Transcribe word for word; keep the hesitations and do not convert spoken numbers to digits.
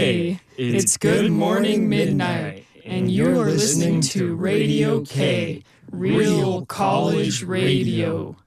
Hey, it's Good Morning Midnight, and you're listening to Radio K, Real College Radio.